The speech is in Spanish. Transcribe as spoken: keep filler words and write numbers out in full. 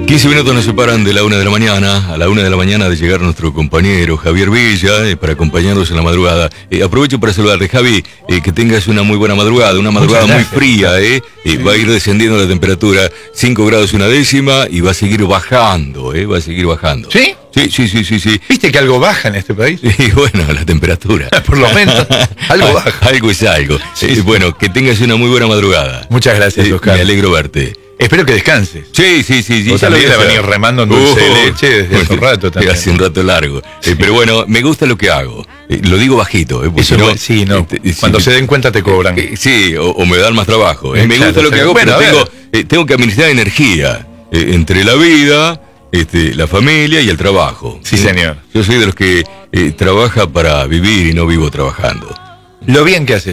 quince minutos nos separan de la una de la mañana. A la una de la mañana de llegar nuestro compañero Javier Villa eh, para acompañarnos en la madrugada. Eh, aprovecho para saludarte, Javi, eh, que tengas una muy buena madrugada, una madrugada muy fría, eh. eh va a ir descendiendo la temperatura, cinco grados una décima y va a seguir bajando, eh, va a seguir bajando. ¿Sí? Sí, sí, sí, sí, sí. ¿Viste que algo baja en este país? Y bueno, la temperatura. Por lo menos, algo baja. Algo es algo. Sí, eh, sí. Bueno, que tengas una muy buena madrugada. Muchas gracias, Eh, Oscar. Me alegro verte. Espero que descanses. Sí, sí, sí, sí. Vos ya lo también voy a la hacer. venís remando en dulce de leche desde hace un rato también. Hace un rato largo. Sí. Eh, pero bueno, me gusta lo que hago. Eh, lo digo bajito. Eh, porque Eso si no, no, sí, no. este, eh, Cuando sí, se den cuenta te cobran. eh, sí, o, o me dan más trabajo. Eh, Eh, me claro, gusta lo que sí. hago, Bueno, pero a tengo, ver. eh, tengo que administrar energía eh, entre la vida, este, la familia y el trabajo. Sí, Eh, señor. Yo soy de los que eh, trabaja para vivir y no vivo trabajando. Lo bien que haces.